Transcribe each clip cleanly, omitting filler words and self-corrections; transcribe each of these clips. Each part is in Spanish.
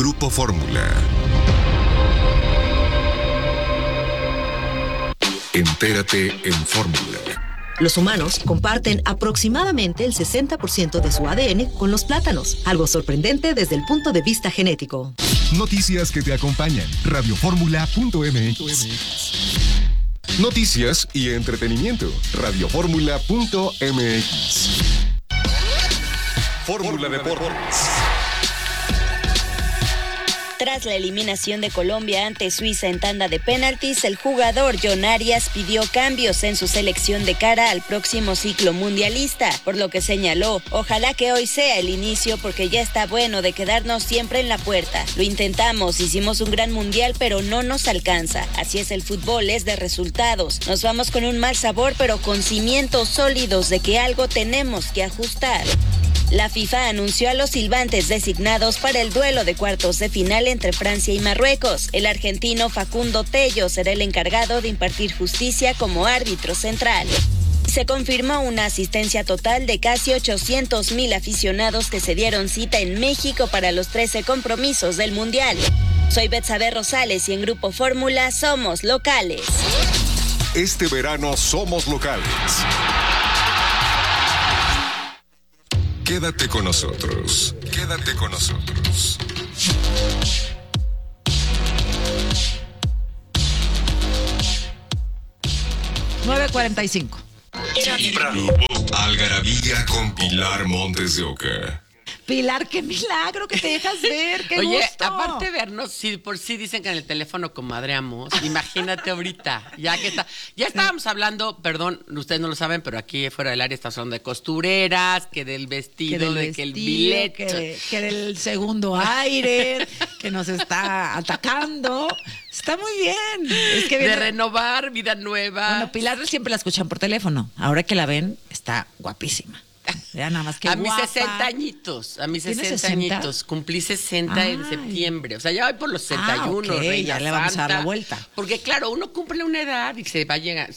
Grupo Fórmula. Entérate en Fórmula. Los humanos comparten aproximadamente el 60% de su ADN con los plátanos, algo sorprendente desde el punto de vista genético. Noticias que te acompañan. Radioformula.mx. Noticias y entretenimiento. Radioformula.mx. Fórmula Deportes. Tras la eliminación de Colombia ante Suiza en tanda de penaltis, el jugador John Arias pidió cambios en su selección de cara al próximo ciclo mundialista, por lo que señaló: ojalá que hoy sea el inicio porque ya está bueno de quedarnos siempre en la puerta. Lo intentamos, hicimos un gran mundial, pero no nos alcanza. Así es el fútbol, es de resultados. Nos vamos con un mal sabor, pero con cimientos sólidos de que algo tenemos que ajustar. La FIFA anunció a los silbantes designados para el duelo de cuartos de final entre Francia y Marruecos. El argentino Facundo Tello será el encargado de impartir justicia como árbitro central. Se confirmó una asistencia total de casi 800,000 aficionados que se dieron cita en México para los 13 compromisos del Mundial. Soy Betsabe Rosales y en Grupo Fórmula somos locales. Este verano somos locales. Quédate con nosotros. Quédate con nosotros. $9:45. Algarabía con Pilar Montes de Oca. Pilar, qué milagro que te dejas ver, qué Oye, gusto. aparte de vernos, si por sí dicen que en el teléfono comadreamos, imagínate ahorita, ya estábamos hablando, perdón, ustedes no lo saben, pero aquí fuera del área estamos hablando de costureras, que del vestido, que el billete. Que del segundo aire, que nos está atacando. Está muy bien. Es que de renovar, vida nueva. Bueno, Pilar siempre la escuchan por teléfono. Ahora que la ven, está guapísima. Ya nada más que a guapa. mis 60 añitos, ¿Tienes 60? cumplí 60 en septiembre, o sea, ya voy por los 61, okay, Reina ya le vamos Santa, a dar la vuelta. Porque claro, uno cumple una edad y se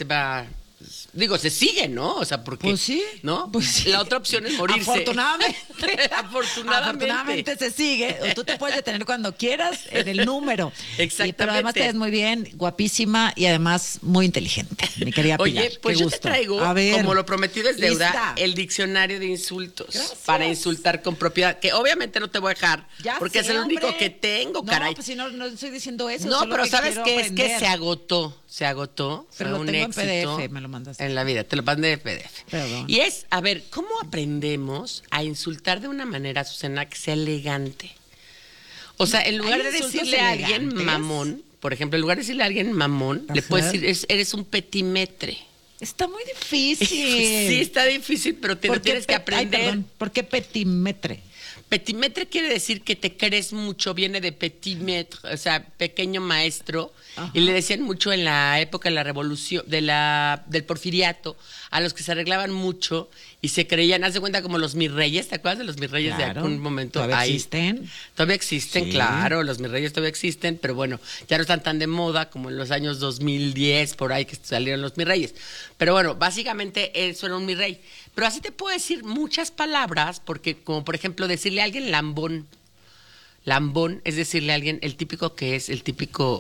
sigue, ¿no? O sea, porque, pues sí, ¿no? Pues sí. La otra opción es morirse. Afortunadamente se sigue. O tú te puedes detener cuando quieras en el número. Exactamente. Pero además te ves muy bien, guapísima y además muy inteligente, mi querida Pilar. Oye, pues qué yo gusto. te traigo, a ver, como lo prometido es deuda, lista. el diccionario de insultos. Gracias. Para insultar con propiedad, que obviamente no te voy a dejar, Ya porque sé, es el único hombre. que tengo, No, caray. pues si no estoy diciendo eso. No, solo pero que ¿sabes quiero qué? Es que aprender. se agotó. Pero fue lo un tengo éxito en PDF, me lo mandaste. en la vida, te lo mandé de PDF. Perdón. Y es, a ver, ¿cómo aprendemos a insultar de una manera, Susana, que sea elegante? O sea, en lugar ¿Hay de insultos decirle a alguien elegantes? mamón, por ejemplo, en lugar de decirle a alguien mamón, le Ajá. puedes decir, eres un petimetre. Está muy difícil. Sí, está difícil, pero te lo tienes que aprender. Ay, perdón, ¿por qué petimetre? Petimetre quiere decir que te crees mucho, viene de petit maître, o sea, pequeño maestro. Ajá. Y le decían mucho en la época de la revolución, del porfiriato, a los que se arreglaban mucho y se creían, haz de cuenta como los mirreyes, ¿te acuerdas de los mirreyes de algún momento? ¿Todavía existen? Todavía existen, sí. Claro, los mirreyes todavía existen, pero bueno, ya no están tan de moda como en los años 2010, por ahí que salieron los mirreyes. Pero bueno, básicamente eso era un mirrey. Pero así te puedo decir muchas palabras, porque como por ejemplo decirle a alguien lambón. Lambón es decirle a alguien el típico que es el típico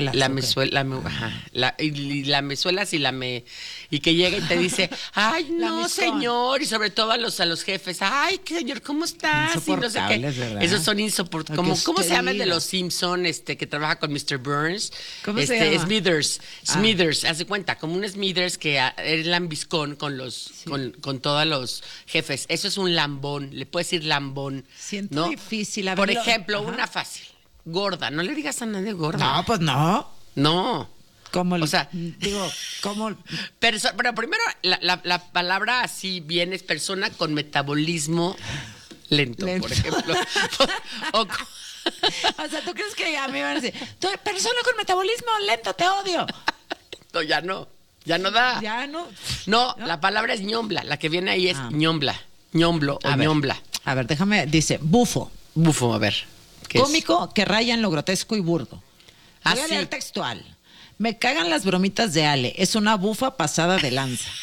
y que llega y te dice ay no señor, y sobre todo a los jefes, ay señor, ¿cómo estás? Y no sé qué. ¿Verdad? Esos son insoportables. ¿Cómo se llama el de los Simpson que trabaja con Mr. Burns? ¿Cómo se llama? Smithers, haz de cuenta, como un Smithers que es lambiscón con con todos los jefes. Eso es un lambón, le puedes decir lambón. Siento ¿no? difícil. Por ejemplo, una fácil. Gorda. No le digas a nadie gorda. No, pues no. No. ¿Cómo? O sea, digo, ¿cómo? Pero primero, la palabra así bien es persona con metabolismo lento. Por ejemplo. O sea, ¿tú crees que a mí me van a decir, persona con metabolismo lento, te odio? No, ya no. Ya no da. Ya no. No, la palabra es ñombla. La que viene ahí es ñombla. Ñomblo o ñombla. A ver, déjame, dice, bufo. Bufo, a ver. Cómico que raya en lo grotesco y burdo. Voy a leer textual. Me cagan las bromitas de Ale. Es una bufa pasada de lanza.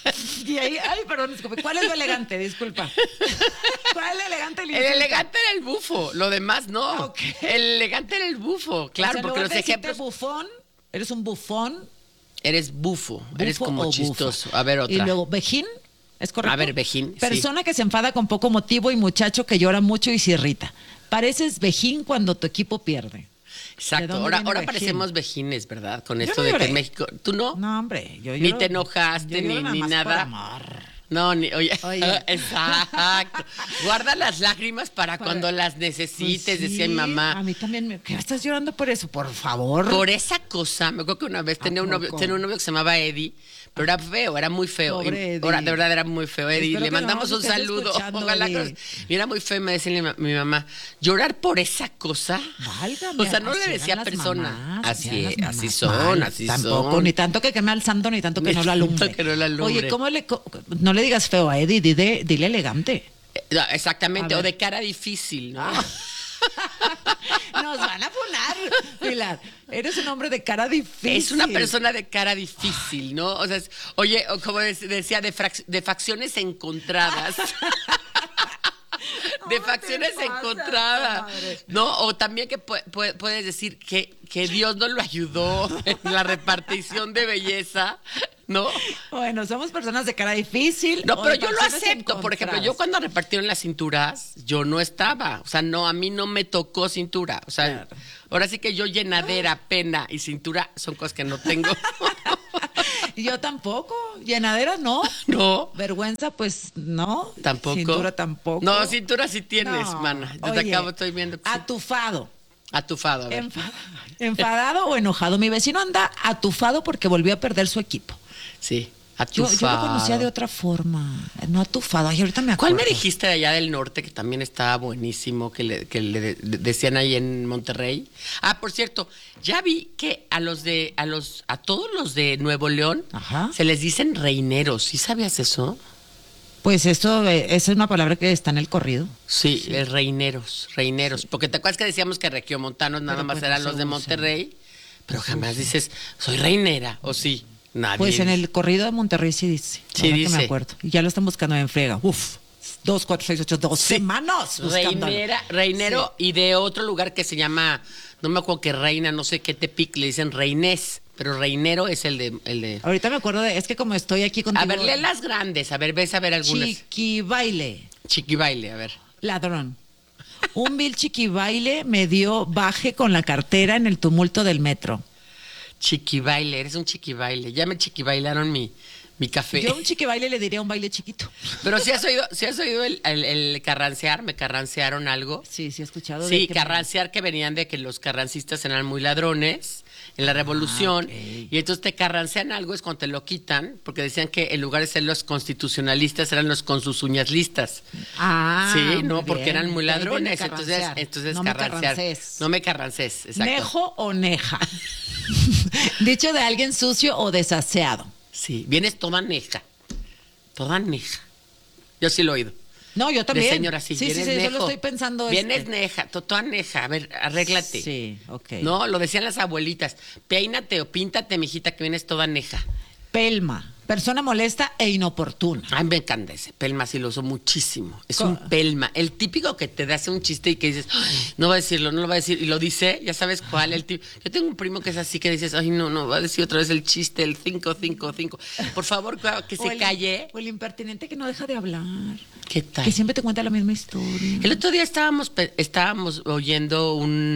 Y ahí, perdón, disculpe. ¿Cuál es lo elegante? Disculpa. ¿Cuál es lo elegante? El elegante era el bufo, lo demás no. Okay. El elegante era el bufo, claro, O sea, porque los ejemplos... bufón, eres un bufón. Eres bufo, eres como o chistoso. bufa. A ver, otra. Y luego, vejín, ¿es correcto? A ver, vejín, Persona que se enfada con poco motivo y muchacho que llora mucho y se irrita. Pareces vejín cuando tu equipo pierde. Exacto, ahora parecemos vejines, ¿verdad? Con Yo esto no de que lloré. en México... ¿Tú no? No, hombre. Ni te enojaste, yo lloro ni más nada. por amor. No, ni, oye, Oye. exacto. Guarda las lágrimas para cuando las necesites, Pues sí, decía mi mamá. A mí también. ¿Qué estás llorando por eso? Por favor. Por esa cosa, me acuerdo que una vez tenía un novio que se llamaba Eddie, pero era feo, era muy feo. Pobre Eddie. Ahora, de verdad era muy feo, Eddie. Espero Le que mandamos no un nos estés saludo. escuchando, Ojalá Eddie. y era muy feo, me decía mi mamá, llorar por esa cosa. Válgame, O sea, no le así decía eran las persona. mamás, Así, eran las así mamás. son, Mal, así tampoco, son. ni tanto que queme al santo, ni tanto que Ni no lo tanto alumbre. que no lo alumbre. Oye, no le digas feo a Eddie, dile elegante. Exactamente, A o ver. de cara difícil, ¿no? Nos van a funar, Pilar. Eres un hombre de cara difícil. Es una persona de cara difícil, ¿no? O sea, oye, o como decía, de facciones encontradas. De facciones pasa, encontradas. comadre? ¿No? O también que puedes decir que Dios no lo ayudó en la repartición de belleza, ¿no? Bueno, somos personas de cara difícil. No, o pero de yo lo facciones acepto. Por ejemplo, yo encontradas. cuando repartieron las cinturas, yo no estaba. O sea, no, a mí no me tocó cintura. O sea, Claro. ahora sí que yo llenadera, pena y cintura son cosas que no tengo. Yo tampoco. Llenadera no. No. Vergüenza, pues no. Tampoco. Cintura tampoco. No, cintura sí tienes, No. mana. Yo Oye, te acabo, estoy viendo. Que sí. Atufado. Atufado, a ver. Enfadado o enojado. Mi vecino anda atufado porque volvió a perder su equipo. Sí, Yo atufado. lo conocía de otra forma. No atufado. Ay, ahorita me ¿Cuál acuerdo. me dijiste de allá del norte que también estaba buenísimo, que le decían ahí en Monterrey? Ah, por cierto, ya vi que a todos los de Nuevo León Ajá. se les dicen reineros. ¿Sí sabías eso? Pues esto es una palabra que está en el corrido. Sí, reineros. Porque te acuerdas que decíamos que regiomontanos nada Pero más pues no eran se los de usa. Monterrey, pero jamás dices, soy reinera, o sí. Nadie. Pues en el corrido de Monterrey sí dice. Sí ahora dice. que me acuerdo. Y ya lo están buscando en friega. Uf. 2, 4, 6, 8, 12 manos. buscándolo. Reinero y de otro lugar que se llama, no me acuerdo qué reina, no sé qué Tepic, le dicen reinés, pero reinero es el de... Ahorita me acuerdo es que como estoy aquí contigo. A ver, lee las grandes, a ver, ves a ver algunas. Chiquibaile, Chiquibaile, a ver. ladrón. Un vil chiquibaile me dio baje con la cartera en el tumulto del metro. Chiquibaile, eres un chiquibaile. Ya me chiquibailaron mi café. Yo a un chiquibaile le diría un baile chiquito. Pero si has oído el carrancear, me carrancearon algo. Sí, sí he escuchado. Sí, de que carrancear, que venían de que los carrancistas eran muy ladrones en la revolución. ok. Y entonces te carrancean algo es cuando te lo quitan, porque decían que en lugar de ser los constitucionalistas, eran los con sus uñas listas. Ah, Sí, no, muy porque bien. eran muy De ahí viene ladrones. carrancear. Entonces no me carrancear. carrances. No me carrances, exacto. ¿Nejo o neja? Dicho de alguien sucio o desaseado. Sí, vienes toda neja. Toda neja. Yo sí lo he oído. No, yo también. De señora, sí, sí, vienes yo nejo. lo estoy pensando. Vienes neja, toda neja. A ver, arréglate. Sí, ok. No, lo decían las abuelitas. Peínate o píntate, mijita, que vienes toda neja. Pelma, persona molesta e inoportuna. Ay, me encanta ese. Pelma sí lo uso muchísimo. Es Co- un pelma. El típico que te hace un chiste y que dices, "Ay, no va a decirlo, no lo va a decir. Y lo dice, ya sabes cuál. Yo tengo un primo que es así que dices, ay, no va a decir otra vez el chiste, el 555. Por favor, que O se el- calle. O el impertinente que no deja de hablar. ¿Qué tal? Que siempre te cuenta la misma historia. El otro día estábamos oyendo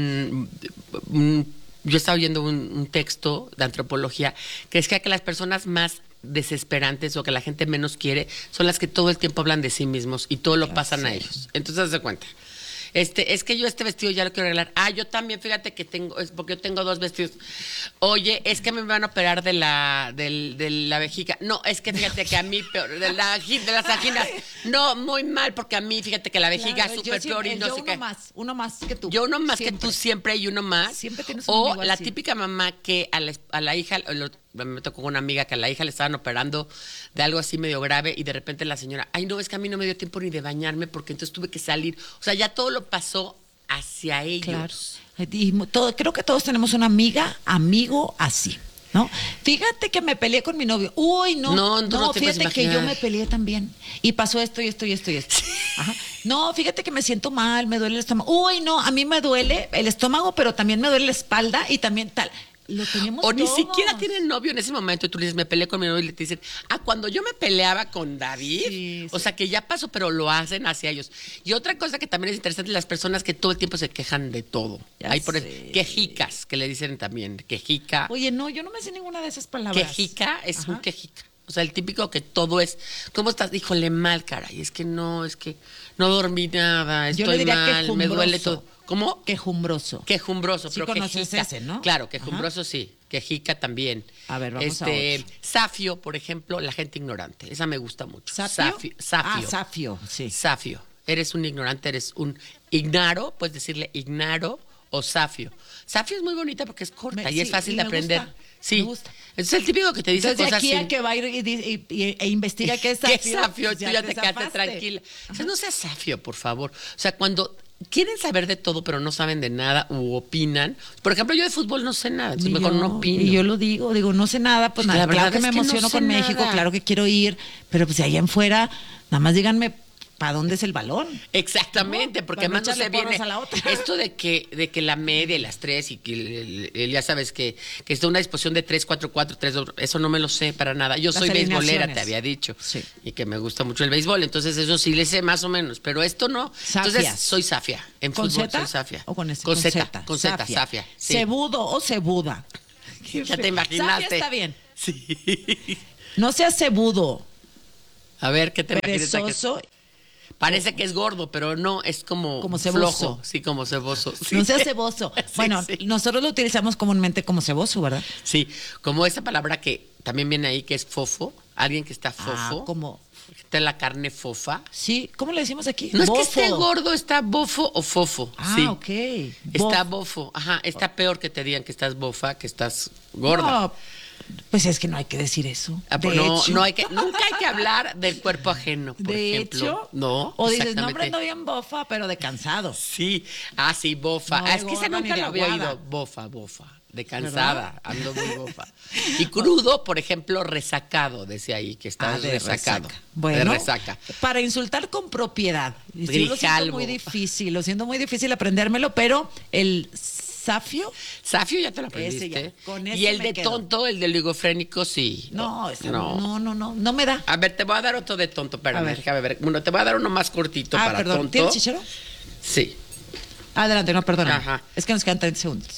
yo estaba oyendo un texto de antropología que decía que las personas más desesperantes o que la gente menos quiere son las que todo el tiempo hablan de sí mismos y todo lo pasan a ellos. Entonces, haz de cuenta. Es que yo este vestido ya lo quiero arreglar. Ah, yo también, fíjate que porque yo tengo 2 vestidos. Oye, es que me van a operar de la vejiga. No, es que fíjate que a mí peor, de las anginas. No, muy mal, porque a mí, fíjate que la vejiga Claro, es yo súper peor y siempre- no yo sé qué. uno más que tú. Yo uno más Siempre. que tú siempre hay uno más. Siempre tienes un O amigo la así. típica mamá que a la hija, me tocó con una amiga que a la hija le estaban operando de algo así medio grave y de repente la señora, ay no, es que a mí no me dio tiempo ni de bañarme porque entonces tuve que salir. O sea, ya todo lo pasó hacia ellos. Claro. Y creo que todos tenemos una amiga, amigo así. ¿no? Fíjate que me peleé con mi novio. Uy, no. No te puedes fíjate que yo imaginar. me peleé también. Y pasó esto y esto y esto y esto. Ajá. No, fíjate que me siento mal, me duele el estómago. Uy, no, a mí me duele el estómago, pero también me duele la espalda y también tal. Lo tenemos O ni todos. siquiera tienen novio en ese momento y tú le dices, me peleé con mi novio y te dicen, cuando yo me peleaba con David, Sí, o sí. sea que ya pasó, pero lo hacen hacia ellos. Y otra cosa que también es interesante, las personas que todo el tiempo se quejan de todo. Ya Hay por sé. quejicas, que le dicen también, quejica. Oye, no, yo no me sé ninguna de esas palabras. Quejica es Ajá. un quejica. O sea, el típico que todo es, ¿cómo estás? Híjole, mal, caray. Es que no dormí nada, Yo estoy le diría mal, me duele quejumbroso. todo. ¿Cómo? Quejumbroso. Quejumbroso, Sí pero conoces quejica. ese, ¿no? Claro, quejumbroso sí. Quejica también. A ver, vamos a otro. Safio, por ejemplo, la gente ignorante. Esa me gusta mucho. ¿Safio? Safio. Safio, sí. Safio. Eres un ignorante, eres un ignaro, puedes decirle ignaro o safio. Safio es muy bonita porque es corta y es Sí, fácil y de me aprender. gusta, Sí. me gusta. Es el típico que te dice Entonces, de cosas aquí a sin- que va a ir e investiga qué es ¿Qué safio. safio? pues Tú ya te quedaste zafaste. tranquila. O sea, no seas safio, por favor. O sea, cuando quieren saber de todo, pero no saben de nada u opinan. Por ejemplo, yo de fútbol no sé nada, entonces Y mejor yo- no opino. Y yo lo digo, no sé nada, pues La nada, verdad claro que es me que no emociono sé con México, nada. claro que quiero ir, pero pues de allá en fuera, nada más díganme para dónde es el balón. Exactamente, No, porque para no además no se echarle porras viene a la otra. esto de que la media y las tres y que ya sabes que está una disposición de 3-4-4, 3-2, eso no me lo sé para nada. Yo Las soy beisbolera, alineaciones. te había dicho, Sí. y que me gusta mucho el béisbol, entonces eso sí le sé más o menos, pero esto no. Entonces Safias. soy safia, en ¿Con fútbol Z? soy safia. ¿O con S? Con Z, con Z, Safia. safia. Sí. ¿Cebudo o cebuda? Ya te imaginaste. Safia está bien. Sí. No seas cebudo, A ver, ¿qué te imaginas? perezoso. Parece que es gordo, pero no, es como ceboso. flojo. Sí, como ceboso. Sí. No seas ceboso. Sí, Bueno, sí. nosotros lo utilizamos comúnmente como ceboso, ¿verdad? Sí, como esa palabra que también viene ahí, que es fofo. Alguien que está fofo. Ah, como, que está la carne fofa. sí, ¿cómo le decimos aquí? No es que Bofo. esté gordo, está bofo o fofo. Ah, sí. ok. Está Bof. bofo. Ajá, está peor que te digan que estás bofa, que estás gorda. No, pues es que no hay que decir eso. Pues De no, hecho. nunca hay que hablar del cuerpo ajeno, por De ejemplo. hecho, No, o dices, no, exactamente. hombre, ando bien bofa, pero de cansado. Sí, sí, bofa. No de Es que ese gorda nunca ni de lo había aguada. oído. Bofa. De cansada, ando muy bofa. Y crudo, por ejemplo, resacado, decía ahí, que estás de resacado. resaca. Bueno, de resaca. para insultar con propiedad. Y sí, lo siento Grijalvo. lo siento muy difícil aprendérmelo, pero el safio, Safio ya te lo Ese aprendiste. ya, con ese Y el me de quedo. tonto, el de oligofrénico, sí. no, no me da. A ver, te voy a dar otro de tonto, A espérame, ver. déjame ver. Bueno, te voy a dar uno más cortito para Perdón, tonto. ¿tienes chichero? Sí. Adelante, no, perdóname. Ajá. Es que nos quedan 30 segundos.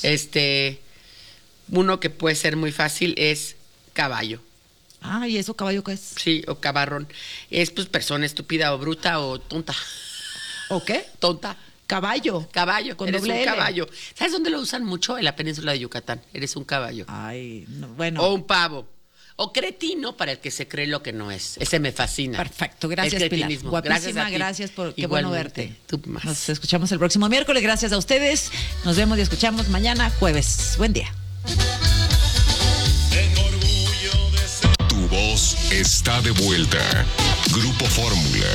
Uno que puede ser muy fácil es caballo. ¿Y eso caballo qué es? Sí, o cabarrón. Es pues persona estúpida o bruta o tonta. ¿O qué? Tonta. Caballo. Caballo, Con eres doble un L. caballo. ¿Sabes dónde lo usan mucho? En la península de Yucatán. Eres un caballo. Ay, no, bueno. O un pavo. O cretino para el que se cree lo que no es. Ese me fascina. Perfecto, gracias El Pilar. cretinismo. Guapísima, a ti. gracias por qué bueno Igualmente. verte. Tú más. Nos escuchamos el próximo miércoles, gracias a ustedes. Nos vemos y escuchamos mañana jueves. Buen día. Tu voz está de vuelta. Grupo Fórmula.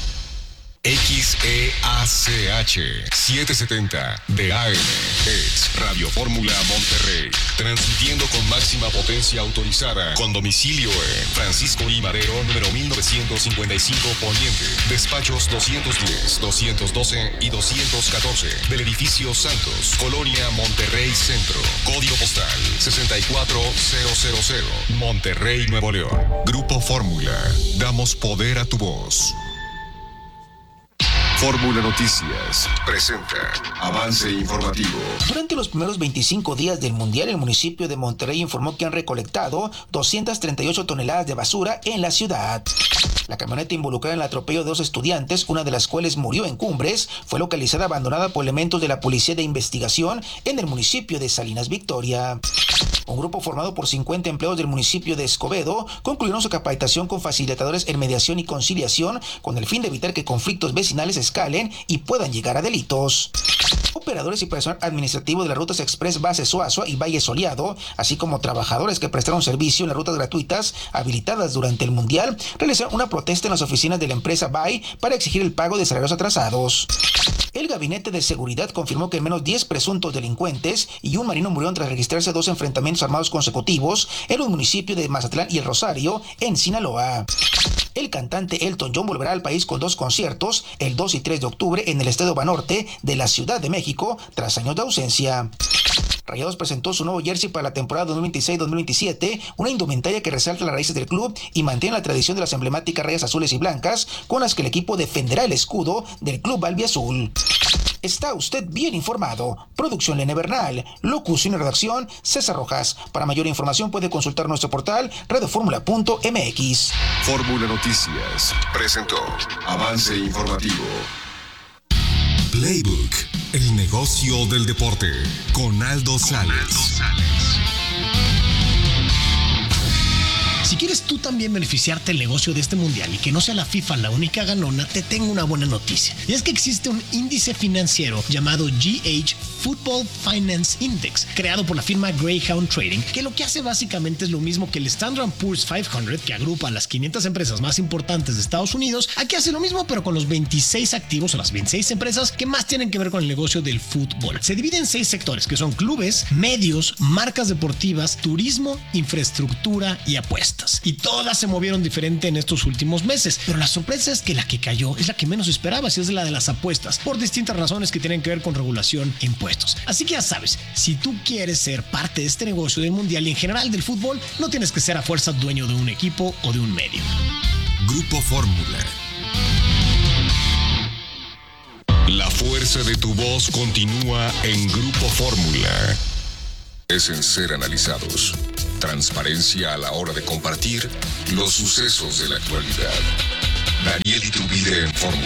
XEACH 770 de AM es Radio Fórmula Monterrey, transmitiendo con máxima potencia autorizada, con domicilio en Francisco I. Madero, número 1955 Poniente, despachos 210, 212 y 214 del edificio Santos, Colonia Monterrey Centro, código postal 64000, Monterrey, Nuevo León. Grupo Fórmula, damos poder a tu voz. Fórmula Noticias presenta avance informativo. Durante los primeros 25 días del Mundial, el municipio de Monterrey informó que han recolectado 238 toneladas de basura en la ciudad. La camioneta involucrada en el atropello de 2 estudiantes, una de las cuales murió en Cumbres, fue localizada abandonada por elementos de la Policía de Investigación en el municipio de Salinas Victoria. Un grupo formado por 50 empleados del municipio de Escobedo concluyeron su capacitación con facilitadores en mediación y conciliación con el fin de evitar que conflictos vecinales escalen y puedan llegar a delitos. Operadores y personal administrativo de las rutas Express Base Suazua y Valle Soleado, así como trabajadores que prestaron servicio en las rutas gratuitas habilitadas durante el Mundial, realizaron una protesta en las oficinas de la empresa BAI para exigir el pago de salarios atrasados. El Gabinete de Seguridad confirmó que al menos 10 presuntos delincuentes y un marino murieron tras registrarse 2 enfrentamientos armados consecutivos en los municipios de Mazatlán y El Rosario, en Sinaloa. El cantante Elton John volverá al país con 2 conciertos, el 2 y 3 de octubre en el Estadio Banorte de la Ciudad de México, tras años de ausencia. Rayados presentó su nuevo jersey para la temporada 2026-2027, una indumentaria que resalta las raíces del club y mantiene la tradición de las emblemáticas rayas azules y blancas, con las que el equipo defenderá el escudo del club albiazul. Está usted bien informado. Producción Lene Bernal, locución y redacción César Rojas. Para mayor información puede consultar nuestro portal radioformula.mx. Fórmula Noticias presentó Avance Informativo. Playbook, el negocio del deporte, con Aldo Sales. Si quieres tú también beneficiarte del negocio de este mundial y que no sea la FIFA la única ganona, te tengo una buena noticia. Y es que existe un índice financiero llamado GH Football Finance Index, creado por la firma Greyhound Trading, que lo que hace básicamente es lo mismo que el Standard & Poor's 500, que agrupa a las 500 empresas más importantes de Estados Unidos. Aquí hace lo mismo, pero con los 26 activos o las 26 empresas que más tienen que ver con el negocio del fútbol. Se divide en 6 sectores, que son clubes, medios, marcas deportivas, turismo, infraestructura y apuestas. Y todas se movieron diferente en estos últimos meses, pero la sorpresa es que la que cayó es la que menos esperabas, y es la de las apuestas, por distintas razones que tienen que ver con regulación e impuestos. Así que ya sabes, si tú quieres ser parte de este negocio del mundial y en general del fútbol, no tienes que ser a fuerza dueño de un equipo o de un medio. Grupo Fórmula. La fuerza de tu voz continúa en Grupo Fórmula. Es en ser analizados. Transparencia a la hora de compartir los sucesos de la actualidad. Daniel Iturbide en Fórmula.